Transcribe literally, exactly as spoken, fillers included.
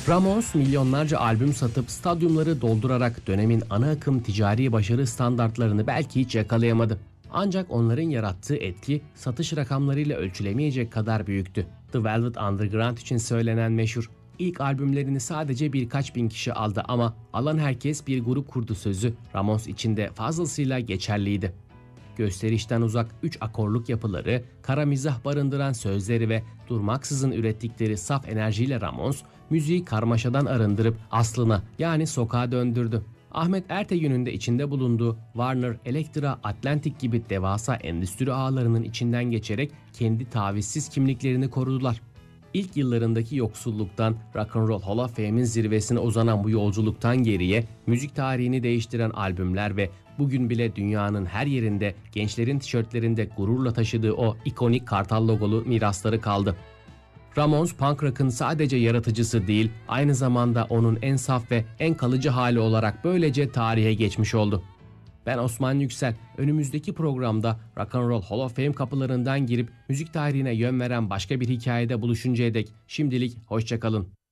Ramones milyonlarca albüm satıp stadyumları doldurarak dönemin ana akım ticari başarı standartlarını belki hiç yakalayamadı. Ancak onların yarattığı etki satış rakamlarıyla ölçülemeyecek kadar büyüktü. The Velvet Underground için söylenen meşhur "İlk albümlerini sadece birkaç bin kişi aldı ama alan herkes bir grup kurdu" sözü Ramones için de fazlasıyla geçerliydi. Gösterişten uzak üç akorluk yapıları, kara mizah barındıran sözleri ve durmaksızın ürettikleri saf enerjiyle Ramones, müziği karmaşadan arındırıp aslına, yani sokağa döndürdü. Ahmet Ertegün'ün de içinde bulunduğu Warner, Elektra, Atlantic gibi devasa endüstri ağlarının içinden geçerek kendi tavizsiz kimliklerini korudular. İlk yıllarındaki yoksulluktan Rock and Roll Hall of Fame'in zirvesine uzanan bu yolculuktan geriye müzik tarihini değiştiren albümler ve bugün bile dünyanın her yerinde gençlerin tişörtlerinde gururla taşıdığı o ikonik kartal logolu mirasları kaldı. Ramones punk rock'ın sadece yaratıcısı değil, aynı zamanda onun en saf ve en kalıcı hali olarak böylece tarihe geçmiş oldu. Ben Osman Yüksel. Önümüzdeki programda Rock and Roll Hall of Fame kapılarından girip müzik tarihine yön veren başka bir hikayede buluşuncaya dek şimdilik hoşça kalın.